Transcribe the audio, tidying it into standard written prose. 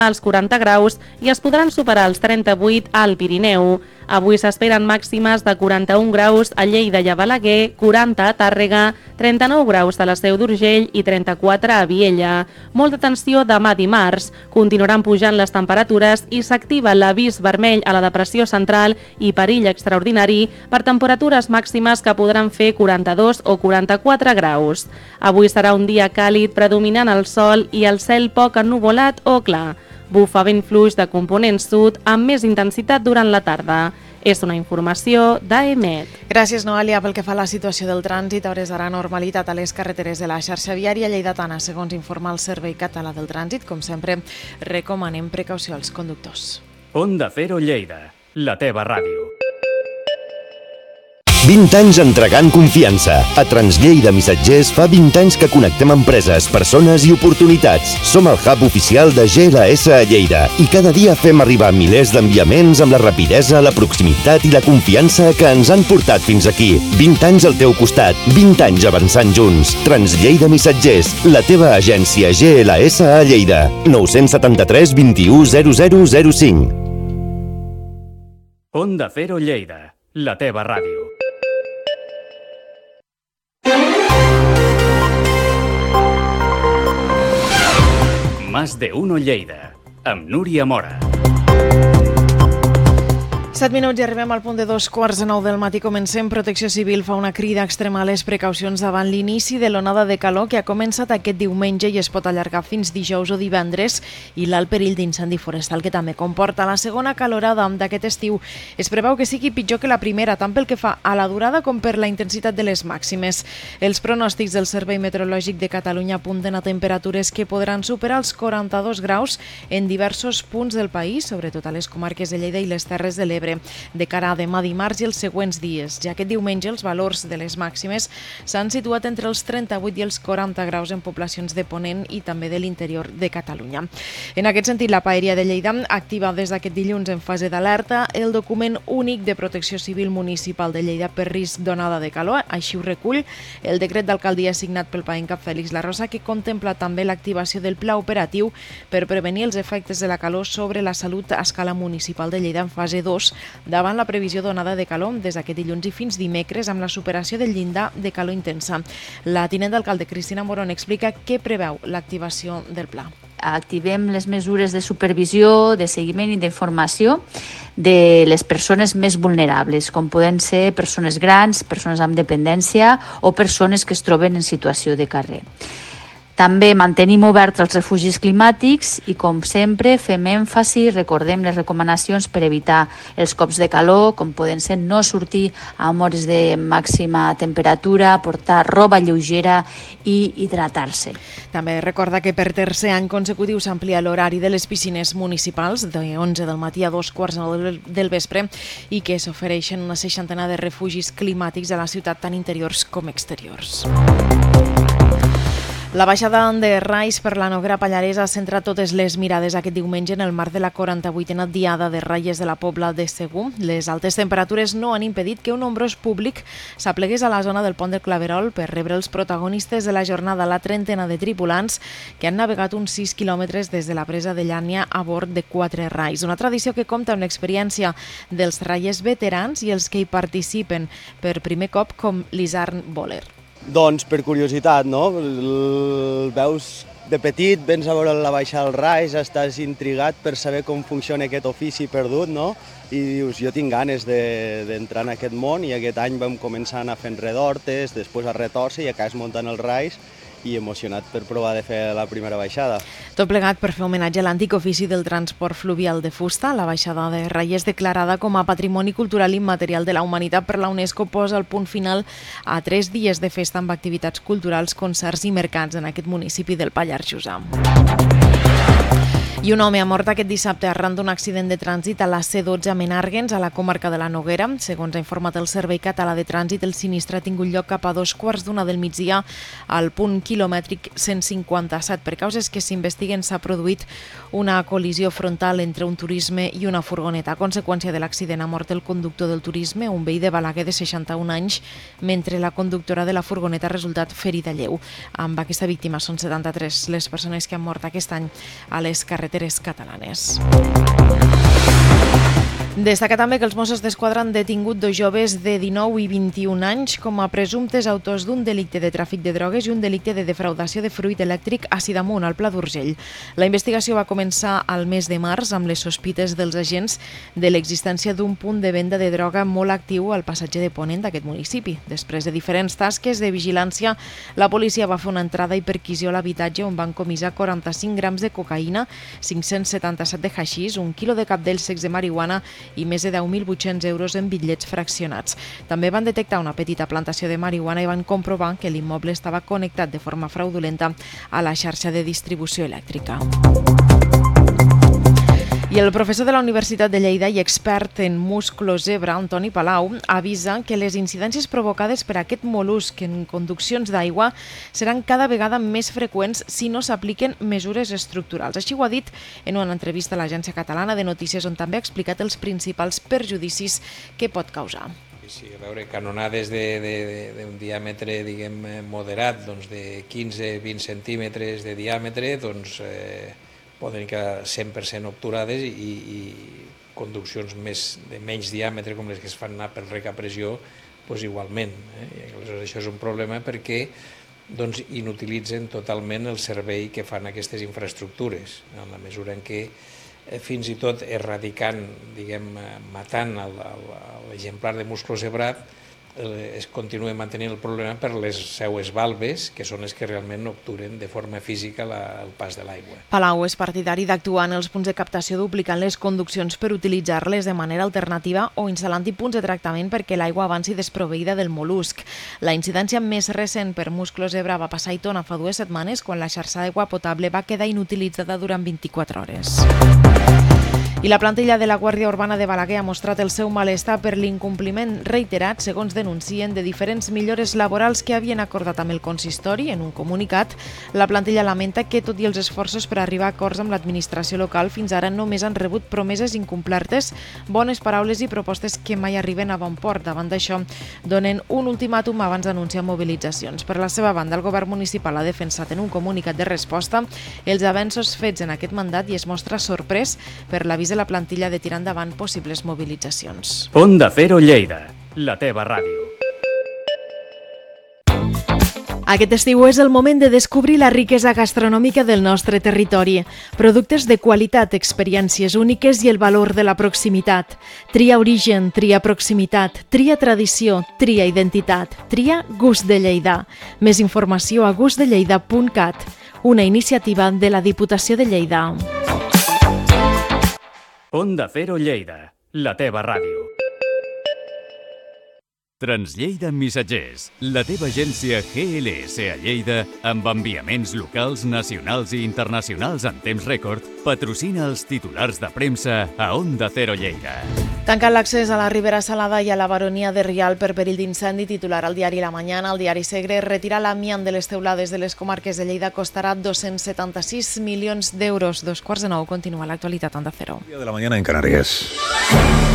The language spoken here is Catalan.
als 40 graus i es podran superar els 38 al Pirineu. Avui s'esperen màximes de 41 graus a Lleida i a Balaguer, 40 a Tàrrega, 39 graus a la Seu d'Urgell i 34 a Viella. Molta atenció demà dimarts. Continuaran pujant les temperatures i s'activa l'avís vermell a la depressió central i perill extraordinari per temperatures màximes que podran fer 42 o 44 graus. Avui serà un dia càlid predominant el sol i el cel poc ennuvolat o clar. Bufa vent fluix de component sud amb més intensitat durant la tarda. És una informació d'AEMET. Gràcies, Noelia. Pel que fa a la situació del trànsit, a hores d'ara normalitat a les carreteres de la xarxa viària lleidatana, segons informa el Servei Català del Trànsit. Com sempre, recomanem precaució als conductors. Onda Cero Lleida, la teva ràdio. 20 anys entregant confiança. A Translleida Missatgers fa 20 anys que connectem empreses, persones i oportunitats. Som el hub oficial de GLS a Lleida i cada dia fem arribar milers d'enviaments amb la rapidesa, la proximitat i la confiança que ens han portat fins aquí. 20 anys al teu costat, 20 anys avançant junts. Translleida Missatgers, la teva agència GLS a Lleida. 973 21 0005. Onda Cero Lleida, la teva ràdio. Más de uno Lleida, amb Núria Mora. 7 minuts i arribem al punt de 2:15 del matí. Comencem. Protecció Civil fa una crida a extremar les precaucions davant l'inici de l'onada de calor que ha començat aquest diumenge i es pot allargar fins dijous o divendres, i l'alt perill d'incendi forestal que també comporta la segona calorada d'aquest estiu. Es preveu que sigui pitjor que la primera, tant pel que fa a la durada com per la intensitat de les màximes. Els pronòstics del Servei Meteorològic de Catalunya apunten a temperatures que podran superar els 42 graus en diversos punts del país, sobretot a les comarques de Lleida i les Terres de l'Ebre, de cara a demà dimarts i els següents dies. Ja aquest diumenge els valors de les màximes s'han situat entre els 38 i els 40 graus en poblacions de Ponent i també de l'interior de Catalunya. En aquest sentit, la Paeria de Lleida activa des d'aquest dilluns en fase d'alerta el document únic de protecció civil municipal de Lleida per risc d'onada de calor. Així ho recull el decret d'alcaldia signat pel paent cap Fèlix Larrosa, que contempla també l'activació del pla operatiu per prevenir els efectes de la calor sobre la salut a escala municipal de Lleida en fase 2, davant la previsió d'onada de calor des d'aquest dilluns i fins dimecres amb la superació del llindar de calor intensa. La tinent d'alcalde Cristina Morón explica què preveu l'activació del pla. Activem les mesures de supervisió, de seguiment i d'informació de les persones més vulnerables, com poden ser persones grans, persones amb dependència o persones que es troben en situació de carrer. També mantenim oberts els refugis climàtics i, com sempre, fem èmfasi, recordem les recomanacions per evitar els cops de calor, com poden ser no sortir a hores de màxima temperatura, portar roba lleugera i hidratar-se. També recorda que per tercer any consecutiu s'amplia l'horari de les piscines municipals de 11 del matí a 2:15 del vespre i que s'ofereixen una 60 de refugis climàtics a la ciutat, tant interiors com exteriors. La baixada de Rais per la Noguera Pallaresa ha centrat totes les mirades aquest diumenge en el marc de la 48a Diada de Ratlles de la Pobla de Segur. Les altes temperatures no han impedit que un nombrós públic s'aplegués a la zona del Pont del Claverol per rebre els protagonistes de la jornada, la trentena de tripulants que han navegat uns 6 quilòmetres des de la presa de Llània a bord de 4 rais. Una tradició que compta amb l'experiència dels ratllers veterans i els que hi participen per primer cop, com l'Isarn Boler. Doncs per curiositat, no? El veus de petit, vens a veure la baixada del Rais, estàs intrigat per saber com funciona aquest ofici perdut, no? I dius, jo tinc ganes d'entrar en aquest món, i aquest any vam començar a anar fent redortes, després a retorça i acabes muntant el Rais, i emocionat per provar de fer la primera baixada. Tot plegat per fer homenatge a l'antic ofici del transport fluvial de fusta. La baixada de Ratlles, declarada com a Patrimoni Cultural Immaterial de la Humanitat per la UNESCO, posa el punt final a 3 dies de festa amb activitats culturals, concerts i mercats en aquest municipi del Pallars Jussà. I un home ha mort aquest dissabte arran d'un accident de trànsit a la C12 a Menàrguens, a la comarca de la Noguera. Segons ha informat el Servei Català de Trànsit, el sinistre ha tingut lloc cap a 2:15 del migdia al punt quilomètric 157. Per causes que s'investiguen, s'ha produït una col·lisió frontal entre un turisme i una furgoneta. A conseqüència de l'accident ha mort el conductor del turisme, un veí de Balaguer de 61 anys, mentre la conductora de la furgoneta ha resultat ferida lleu. Amb aquesta víctima són 73 les persones que han mort aquest any a les carreteres carreteres catalanes. Destaca també que els Mossos d'Esquadra han detingut 2 joves de 19 i 21 anys com a presumptes autors d'un delicte de tràfic de drogues i un delicte de defraudació de fruit elèctric a Sidamon, al Pla d'Urgell. La investigació va començar al mes de març amb les sospites dels agents de l'existència d'un punt de venda de droga molt actiu al passatge de Ponent d'aquest municipi. Després de diferents tasques de vigilància, la policia va fer una entrada i perquisició a l'habitatge on van comissar 45 grams de cocaïna, 577 de haixís, 1 quilo de capdells secs de marihuana i més de 10.800 euros en bitllets fraccionats. També van detectar una petita plantació de marihuana i van comprovar que l'immoble estava connectat de forma fraudulenta a la xarxa de distribució elèctrica. I el professor de la Universitat de Lleida i expert en musclo zebra, Antoni Palau, avisa que les incidències provocades per aquest mol·lusc en conduccions d'aigua seran cada vegada més freqüents si no s'apliquen mesures estructurals. Així ho ha dit en una entrevista a l'Agència Catalana de Notícies, on també ha explicat els principals perjudicis que pot causar. Sí, a veure, canonades d'un diàmetre, diguem, moderat, doncs de 15-20 centímetres de diàmetre, doncs poden quedar 100% obturades i conduccions de menys diàmetre, com les que es fan anar per rec a pressió, doncs igualment. I aleshores això és un problema perquè doncs, inutilitzen totalment el servei que fan aquestes infraestructures, en la mesura en què fins i tot erradicant, diguem, matant l'exemplar de musclo zebrat, es continua mantenint el problema per les seues valves, que són les que realment obturen de forma física el pas de l'aigua. Palau és partidari d'actuar en els punts de captació duplicant les conduccions per utilitzar-les de manera alternativa o instal·lant-hi punts de tractament perquè l'aigua avanci desproveïda del mol·lusc. La incidència més recent per musclo zebra va passar a Aitona fa 2 setmanes quan la xarxa d'aigua potable va quedar inutilitzada durant 24 hores. I la plantilla de la Guàrdia Urbana de Balaguer ha mostrat el seu malestar per l'incompliment reiterat, segons denuncien, de diferents millores laborals que havien acordat amb el consistori. En un comunicat, la plantilla lamenta que, tot i els esforços per arribar a acords amb l'administració local, fins ara només han rebut promeses incomplertes, bones paraules i propostes que mai arriben a bon port. Davant d'això, donen un ultimàtum abans d'anunciar mobilitzacions. Per la seva banda, el govern municipal ha defensat en un comunicat de resposta els avenços fets en aquest mandat i es mostra sorprès per l'avís de la plantilla de tirar endavant possibles mobilitzacions. Onda Cero Lleida, la teva ràdio. Aquest estiu és el moment de descobrir la riquesa gastronòmica del nostre territori. Productes de qualitat, experiències úniques i el valor de la proximitat. Tria origen, tria proximitat, tria tradició, tria identitat, tria gust de Lleida. Més informació a gustdelleida.cat, una iniciativa de la Diputació de Lleida. Onda Cero Lleida, la teva ràdio. Translleida Missatgers, la teva agència GLS a Lleida, amb enviaments locals, nacionals i internacionals en temps rècord, patrocina els titulars de premsa a Onda Cero Lleida. Tancat l'accés a la Ribera Salada i a la Baronia de Rial per perill d'incendi, titular al diari La Mañana, al diari Segre, retirar l'amiant de les teulades de les comarques de Lleida costarà 276 milions d'euros. 8:45, continua l'actualitat Onda Cero. Día de la mañana en Canarias.